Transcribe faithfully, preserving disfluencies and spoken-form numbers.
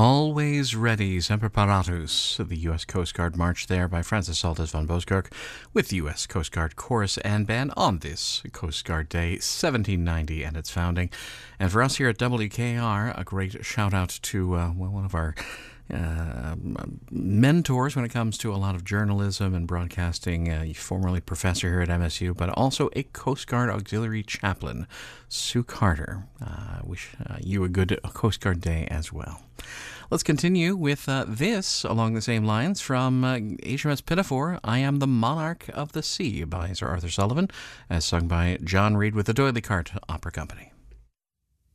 Always Ready, Semper Paratus, the U S Coast Guard March there by Francis Saltis von Boskirk with the U S Coast Guard Chorus and Band on this Coast Guard Day, seventeen ninety, and its founding. And for us here at W K R, a great shout out to uh, well, one of our uh, mentors when it comes to a lot of journalism and broadcasting, uh, formerly professor here at M S U, but also a Coast Guard Auxiliary Chaplain, Sue Carter. Uh, wish uh, you a good Coast Guard Day as well. Let's continue with uh, this along the same lines from uh, H M S Pinafore, I Am the Monarch of the Sea by Sir Arthur Sullivan, as sung by John Reid with the Doyley Cart Opera Company.